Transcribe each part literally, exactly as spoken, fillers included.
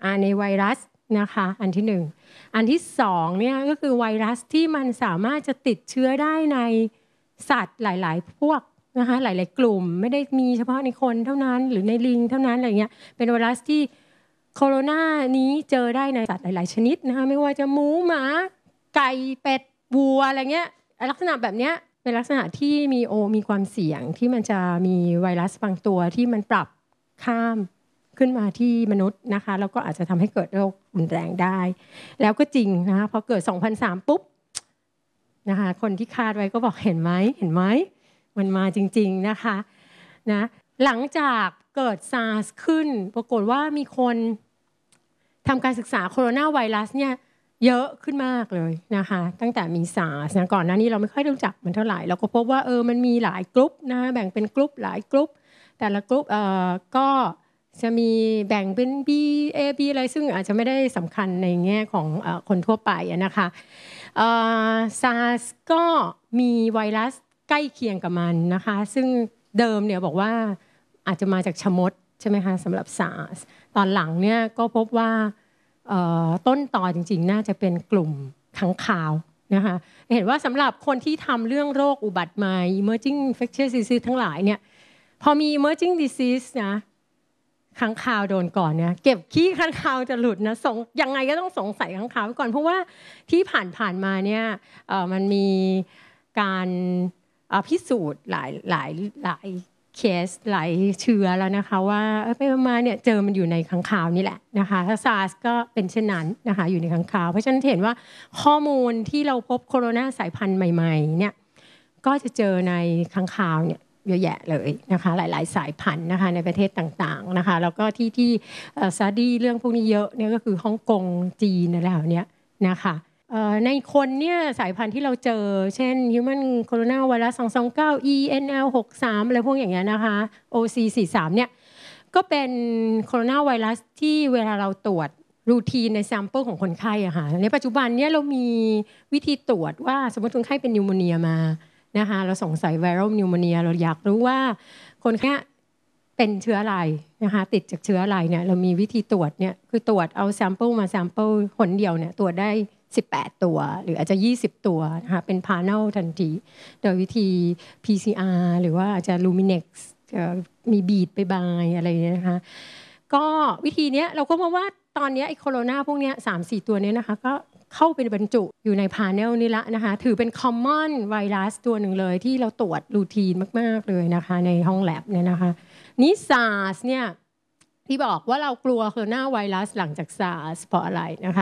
อาร์ เอ็น เอ ไวรัสนะคะอันที่หนึ่งอันที่สองเนี่ยก็คือไวรัสที่มันสามารถจะติดเชื้อได้ในสัตว์หลายๆพวกนะคะหลายๆกลุ่มไม่ได้มีเฉพาะในคนเท่านั้นหรือในลิงเท่านั้นอะไรเงี้ยเป็นไวรัสที่โคโรนานี้เจอได้ในสัตว์หลายๆชนิดนะคะไม่ว่าจะหมูหมาไก่เป็ดวัวอะไรเงี้ยลักษณะแบบเนี้ยเป็นลักษณะที่มีโอมีความเสี่ยงที่มันจะมีไวรัสบางตัวที่มันปรับข้ามขึ้นมาที่มนุษย์นะคะแล้วก็อาจจะทำให้เกิดโรครุนแรงได้แล้วก็จริงนะคะพอเกิดสองพันสามปุ๊บนะคะคนที่คาดไว้ก็บอกเห็นไหมเห็นไหมมันมาจริงๆนะคะนะหลังจากเกิด SARS ขึ้นปรากฏว่ามีคนทำการศึกษาโคโรนาไวรัสเนี่ยเยอะขึ้นมากเลยนะคะตั้งแต่มี SARS นะก่อนหน้านี้เราไม่ค่อยรู้จักมันเท่าไหร่เราก็พบว่าเออมันมีหลายกลุ่มนะแบ่งเป็นกลุ่มหลายกลุ่มแต่ละกลุ่มเอ่อก็จะมีแบ่งเป็น B A B อะไรซึ่งอาจจะไม่ได้สำคัญในแง่ของเอ่อคนทั่วไปนะคะเอ่อ SARS ก็มีไวรัสใกล้เคียงกับมันนะคะซึ่งเดิมเนี่ยบอกว่าอาจจะมาจากชะมดใช่ไหมคะสำหรับ SARS ตอนหลังเนี่ยก็พบว่าต้นตอจริงๆน่าจะเป็นกลุ่มค้างคาวนะคะเห็นว่าสำหรับคนที่ทำเรื่องโรคอุบัติใหม่ emerging infectious disease ทั้งหลายเนี่ยพอมี emerging disease นะค้างคาวโดนก่อนเนี่ยเก็บขี้ค้างคาวจะหลุดนะสงยังไงก็ต้องสงสัยค้างคาวก่อนเพราะว่าที่ผ่านๆมาเนี่ยมันมีการพิสูจน์หลายหลายหลายเคสหลายเชื้อแล้วนะคะว่าไปมาเนี่ยเจอมันอยู่ในค้างคาวนี่แหละนะคะถ้า SARS ก็เป็นเช่นนั้นนะคะอยู่ในค้างคาวเพราะฉะนั้นเห็นว่าข้อมูลที่เราพบโคโรนาสายพันธุ์ใหม่ๆเนี่ยก็จะเจอในค้างคาวเนี่ยเยอะแยะเลยนะคะหลายๆสายพันธุ์นะคะในประเทศต่างๆนะคะแล้วก็ที่ที่สตัดดี้เรื่องพวกนี้เยอะเนี่ยก็คือฮ่องกงจีนอะไรแบบนี้นะคะในคนเนี่ยสายพันธุ์ที่เราเจอเช่น Human Corona Virus สอง สอง เก้า อี เอ็น แอล หก สาม อะไรพวกอย่างเงี้ยนะคะ โอ ซี สี่ สาม เนี่ยก็เป็นโคโรนาไวรัสที่เวลาเราตรวจรูทีนในแซมเปิลของคนไข้อะค่ะในปัจจุบันเนี่ยเรามีวิธีตรวจว่าสมมติคนไข้เป็นนิวโมเนียมานะคะเราสงสัยไวรัลนิวโมเนียเราอยากรู้ว่าคนไข้เป็นเชื้ออะไรนะคะติดจากเชื้ออะไรเนี่ยเรามีวิธีตรวจเนี่ยคือตรวจเอาแซมเปิลมาแซมเปิลคนเดียวเนี่ยตรวจได้สิบแปดตัวหรืออาจจะยี่สิบตัวนะคะเป็น panel ทันทีโดยวิธี พี ซี อาร์ หรือว่าอาจจะ Luminex มีบีดไปบายอะไรนะคะก็วิธีนี้เราก็พบว่าตอนนี้ไอ้โคโรนาพวกนี้ สามสี่ ตัวนี้นะคะก็เข้าไปบรรจุอยู่ใน panel นี้ละนะคะถือเป็น common ไวรัสตัวหนึ่งเลยที่เราตรวจรูทีนมากๆเลยนะคะในห้องแลบเนี่ยนะคะนี่ SARS เนี่ยที่บอกว่าเรากลัวโคโรนาไวรัสหลังจาก SARS เพราะอะไรนะคะ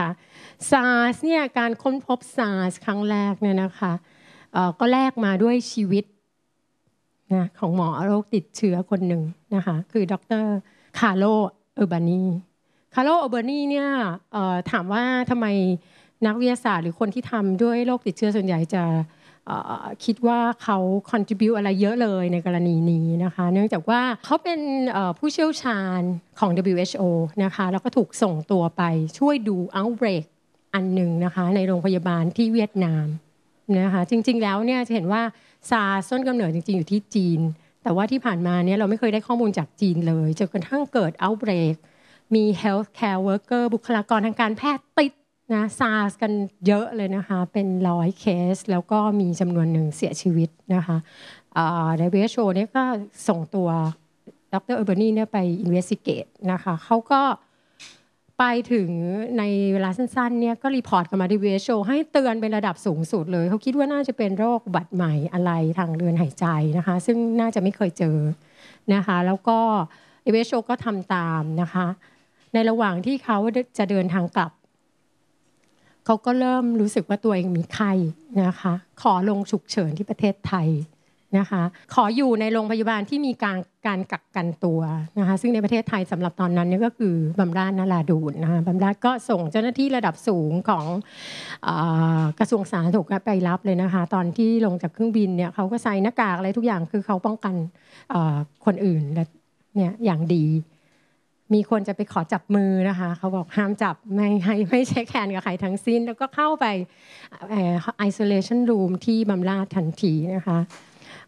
SARS เนี่ยการค้นพบ SARS ครั้งแรกเนี่ยนะคะก็แลกมาด้วยชีวิตนะของหมอโรคติดเชื้อคนหนึ่งนะคะคือดร.คาร์โล เออร์บานีคาร์โล เออร์บานีเนี่ยถามว่าทำไมนักวิทยาศาสตร์หรือคนที่ทำด้วยโรคติดเชื้อส่วนใหญ่จะคิดว่าเขา contribute อะไรเยอะเลยในกรณีนี้นะคะเนื่องจากว่าเขาเป็นผู้เชี่ยวชาญของ ดับเบิลยู เอช โอ นะคะแล้วก็ถูกส่งตัวไปช่วยดู outbreak อันหนึ่งนะคะในโรงพยาบาลที่เวียดนามนะคะจริงๆแล้วเนี่ยจะเห็นว่า SARS ต้นกำเนิดจริงๆอยู่ที่จีนแต่ว่าที่ผ่านมาเนี่ยเราไม่เคยได้ข้อมูลจากจีนเลยจนกระทั่งเกิด outbreak มี healthcare worker บุคลากรทางการแพทย์ติดนะ SARS กันเยอะเลยนะคะเป็นร้อยเคสแล้วก็มีจำนวนหนึ่งเสียชีวิตนะคะ ดับเบิลยู เอช โอ เนี่ยก็ส่งตัวดร.เออร์บานีเนี่ยไป investigate นะคะเขาก็ไปถึงในเวลาสั้นๆเนี่ยก็รีพอร์ตกับมา ดับเบิลยู เอช โอ ให้เตือนเป็นระดับสูงสุดเลยเขาคิดว่าน่าจะเป็นโรคอุบัติใหม่อะไรทางเดินหายใจนะคะซึ่งน่าจะไม่เคยเจอนะคะแล้วก็ ดับเบิลยู เอช โอ ก็ทำตามนะคะในระหว่างที่เขาจะเดินทางกลับเขาก็เริ่มรู้สึกว่าตัวเองมีไข้นะคะขอลงฉุกเฉินที่ประเทศไทยนะคะขออยู่ในโรงพยาบาลที่มีการการกักกันตัวนะคะซึ่งในประเทศไทยสำหรับตอนนั้นนี่ก็คือบำราศนราดูนนะคะบำราศก็ส่งเจ้าหน้าที่ระดับสูงของกระทรวงสาธารณสุขไปรับเลยนะคะตอนที่ลงจากเครื่องบินเนี่ยเขาก็ใส่หน้ากากอะไรทุกอย่างคือเขาป้องกันคนอื่นเนี่ยอย่างดีมีคนจะไปขอจับมือนะคะเขาบอกห้ามจับไม่ให้ไม่ใช้แขนกับใครทั้งสิ้นแล้วก็เข้าไป isolation room ที่บำราศทันทีนะคะ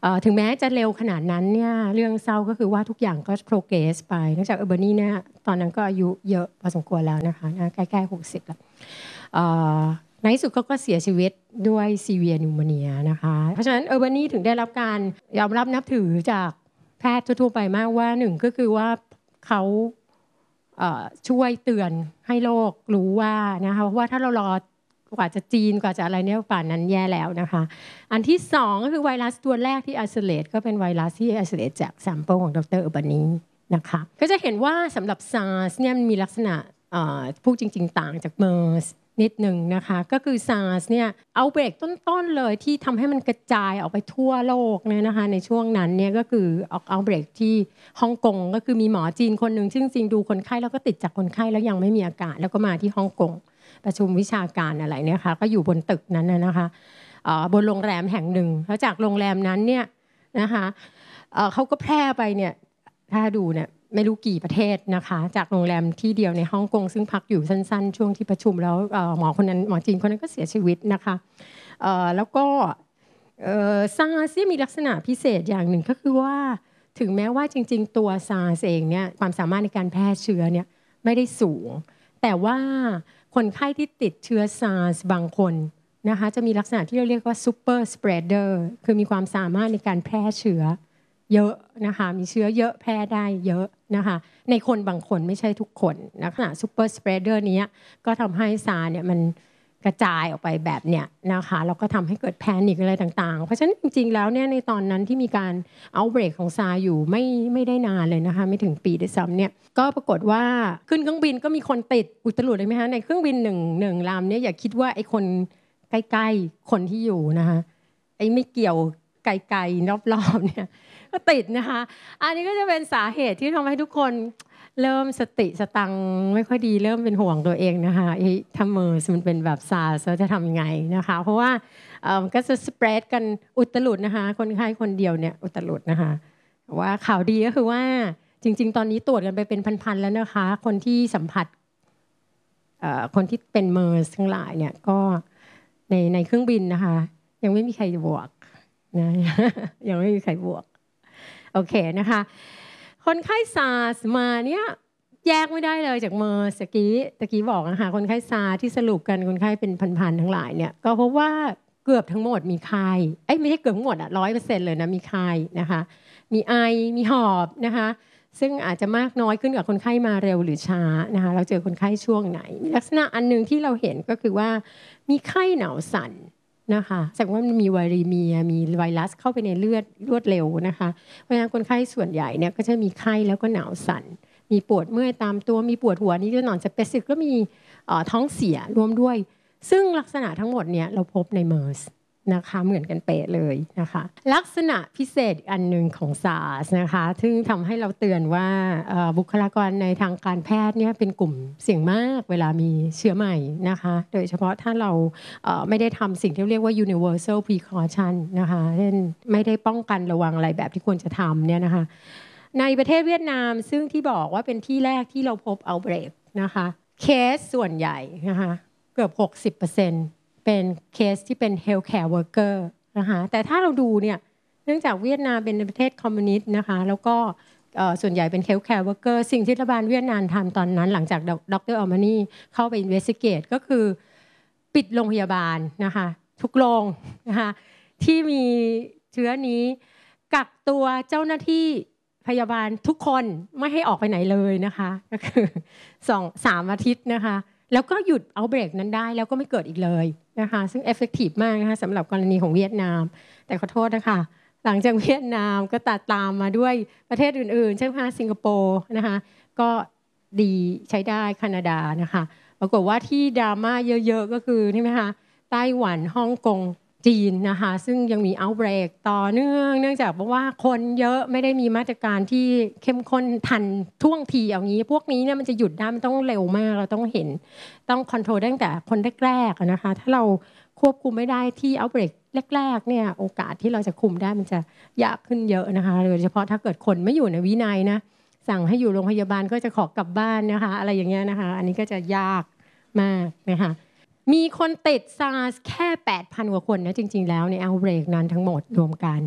ถึงแม้จะเร็วขนาดนั้นเนี่ยเรื่องเศร้าก็คือว่าทุกอย่างก็ progress ไปเนื่องจากเออร์เบอร์นี่เนี่ยตอนนั้นก็อายุเยอะพอสมควรแล้วนะคะใกล้ๆหกสิบแล้วในที่สุดเขาก็เสียชีวิตด้วยซีเวียนิวโมเนียนะคะเพราะฉะนั้นเออร์เบอร์นี่ถึงได้รับการยอมรับนับถือจากแพทย์ทั่วไปมากว่าหนึ่งก็คือว่าเขาช่วยเตือนให้โลกรู้ว่านะคะว่าถ้าเรารอกว่าจะจีนกว่าจะอะไรเนี่ยป่านนั้นแย่แล้วนะคะอันที่สองก็คือไวรัสตัวแรกที่ isolate ก็เป็นไวรัสที่ isolate จาก sample ของดรเออร์บานีนะคะก็จะเห็นว่าสำหรับ SARS เนี่ยมันมีลักษณะพูดจริงๆต่างจาก MERS นิดหนึ่งนะคะก็คือ SARS เนี่ยเอาเบรกต้นๆเลยที่ทำให้มันกระจายออกไปทั่วโลกเนี่ยนะคะในช่วงนั้นเนี่ยก็คือออกเอาเบรกที่ฮ่องกงก็คือมีหมอจีนคนหนึ่งซึ่งจริงดูคนไข้แล้วก็ติดจากคนไข้แล้วยังไม่มีอาการแล้วก็มาที่ฮ่องกงประชุมวิชาการอะไรเนี่ยค่ะก็อยู่บนตึกนั้นนะคะบนโรงแรมแห่งหนึ่งแล้วจากโรงแรมนั้นเนี่ยนะคะเขาก็แพร่ไปเนี่ยถ้าดูเนี่ยไม่รู้กี่ประเทศนะคะจากโรงแรมที่เดียวในฮ่องกงซึ่งพักอยู่สั้นๆช่วงที่ประชุมแล้วหมอคนนั้นหมอจีนคนนั้นก็เสียชีวิตนะคะแล้วก็ซาร์สมีลักษณะพิเศษอย่างหนึ่งก็คือว่าถึงแม้ว่าจริงๆตัวซาร์สเองเนี่ยความสามารถในการแพร่เชื้อเนี่ยไม่ได้สูงแต่ว่าคนไข้ที่ติดเชื้อซาร์สบางคนนะคะจะมีลักษณะที่เราเรียกว่าซูเปอร์สเปรดเดอร์คือมีความสามารถในการแพร่เชื้อเยอะนะคะมีเชื้อเยอะแพร่ได้เยอะนะคะในคนบางคนไม่ใช่ทุกคนลักษณะซูเปอร์สเปรดเดอร์นี้ก็ทำให้ซาร์เนี่ยมันกระจายออกไปแบบเนี้ยนะคะแล้วก็ทำให้เกิดแพนิคอะไรต่างๆเพราะฉะนั้นจริงๆแล้วเนี่ยในตอนนั้นที่มีการเอาเบรกของซาร์อยู่ไม่ไม่ได้นานเลยนะคะไม่ถึงปีด้วยซ้ำเนี่ยก็ปรากฏว่าขึ้นเครื่องบินก็มีคนติดอุตลุดเลยไหมคะในเครื่องบินหนึ่งหนึ่งลำเนี่ยอย่าคิดว่าไอ้คนใกล้ๆคนที่อยู่นะคะไอ้ไม่เกี่ยวไกลๆรอบๆเนี่ยก็ติดนะคะอันนี้ก็จะเป็นสาเหตุที่ทำให้ทุกคนเริ่มสติสตังไม่ค่อยดีเริ่มเป็นห่วงตัวเองนะคะทำเมอร์สมันเป็นแบบซาร์สจะทำยังไงนะคะเพราะว่าก็จะสเปรดกันอุตลุดนะคะคนไข้คนเดียวเนี่ยอุตลุดนะคะว่าข่าวดีก็คือว่าจริงๆตอนนี้ตรวจกันไปเป็นพันๆแล้วนะคะคนที่สัมผัสคนที่เป็นเมอร์สทั้งหลายเนี่ยก็ในในเครื่องบินนะคะยังไม่มีใครบวกนะยังไม่มีใครบวกโอเคนะคะคนไข้ซาร์สมาเนี่ยแยกไม่ได้เลยจากเมอร์สกี้ตะกี้บอกนะคะคนไข้ซาร์ที่สรุปกันคนไข้เป็นพันๆทั้งหลายเนี่ยก็เพราะว่าเกือบทั้งหมดมีไข้เอ้ยไม่ใช่เกือบทั้งหมดอ่ะร้อยเปอร์เซ็นต์เลยนะมีไข้นะคะมีไอมีหอบนะคะซึ่งอาจจะมากน้อยขึ้นกับคนไข้มาเร็วหรือช้านะคะเราเจอคนไข้ช่วงไหนมีลักษณะอันนึงที่เราเห็นก็คือว่ามีไข้หนาวสั่นนะคะแสดงว่ามันมีไวรัสมีมีไวรัสเข้าไปในเลือดรวดเร็วนะคะเพราะฉะนั้นคนไข้ส่วนใหญ่เนี่ยก็จะมีไข้แล้วก็หนาวสั่นมีปวดเมื่อยตามตัวมีปวดหัวนี่จะนอนสเปซิฟิกก็มีท้องเสียรวมด้วยซึ่งลักษณะทั้งหมดเนี่ยเราพบในเมอร์สนะคะเหมือนกันเป๊ะเลยนะคะลักษณะพิเศษอันหนึ่งของ SARS นะคะซึ่งทำให้เราเตือนว่าบุคลากรในทางการแพทย์เนี่ยเป็นกลุ่มเสี่ยงมากเวลามีเชื้อใหม่นะคะโดยเฉพาะถ้าเราไม่ได้ทำสิ่งที่เรียกว่า universal precaution นะคะเช่นไม่ได้ป้องกันระวังอะไรแบบที่ควรจะทำเนี่ยนะคะในประเทศเวียดนามซึ่งที่บอกว่าเป็นที่แรกที่เราพบ outbreak นะคะเคสส่วนใหญ่นะคะเกือบ หกสิบเปอร์เซ็นต์เป็นเคสที่เป็น healthcare worker นะคะแต่ถ้าเราดูเนี่ยเนื่องจากเวียดนามเป็นประเทศคอมมิวนิสต์นะคะแล้วก็ส่วนใหญ่เป็น healthcare worker สิ่งที่รัฐบาลเวียดนามทำตอนนั้นหลังจากดรอัลมานีเข้าไป investigate ก็คือปิดโรงพยาบาลนะคะทุกโรงนะคะที่มีเชื้อนี้กักตัวเจ้าหน้าที่พยาบาลทุกคนไม่ให้ออกไปไหนเลยนะคะก็คือสองสามอาทิตย์นะคะแล้วก็หยุดเอาเบรกนั้นได้แล้วก็ไม่เกิดอีกเลยนะคะซึ่งเอฟเฟกตีฟมากนะคะสำหรับกรณีของเวียดนามแต่ขอโทษนะคะหลังจากเวียดนามก็ตัดตามมาด้วยประเทศอื่นๆเช่นสิงคโปร์นะคะก็ดีใช้ได้แคนาดานะคะปรากฏว่าที่ดราม่าเยอะๆก็คือใช่ไหมคะไต้หวันฮ่องกงจีนนะคะซึ่งยังมีเอาท์เบรกต่อเนื่องเนื่องจากว่าคนเยอะไม่ได้มีมาตรการที่เข้มข้นทันท่วงทีอย่างนี้พวกนี้เนี่ยมันจะหยุดได้มันต้องเร็วมากเราต้องเห็นต้องคอนโทรลตั้งแต่คนแรกๆนะคะถ้าเราควบคุมไม่ได้ที่เอาท์เบรกแรกๆเนี่ยโอกาสที่เราจะคุมได้มันจะยากขึ้นเยอะนะคะโดยเฉพาะถ้าเกิดคนไม่อยู่ในวินัยนะสั่งให้อยู่โรงพยาบาลก็จะขอกลับบ้านนะคะอะไรอย่างเงี้ยนะคะอันนี้ก็จะยากมากนะคะมีคนติด SARS แค่ แปดพัน กว่าคนนะจริงๆแล้วในเอาท์เบรกนั้นทั้งหมดรวมกัน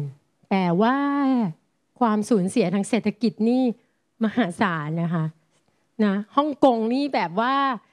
แต่ว่าความสูญเสียทางเศรษฐกิจนี่มหาศาลนะคะนะฮ่องกงนี่แบบว่า